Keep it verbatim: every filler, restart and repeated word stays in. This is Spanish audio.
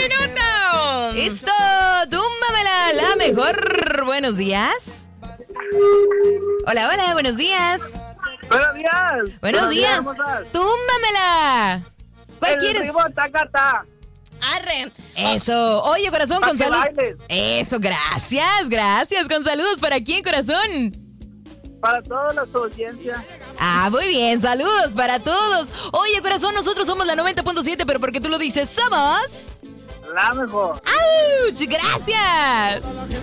minuto. Listo, túmbamela, la mejor. Buenos días. Hola, hola, buenos días. Buenos días. Buenos días. Túmbamela. ¿Cuál El quieres? ritmo tacata. Arre. Eso. Oye, corazón, Pa' con que salud. bailes. Eso, gracias, gracias. Con saludos para quién, corazón. Para toda la audiencia. Ah, muy bien, saludos para todos. Oye, corazón, nosotros somos la noventa punto siete, pero porque tú lo dices, somos... La mejor. ¡Auch! ¡Gracias!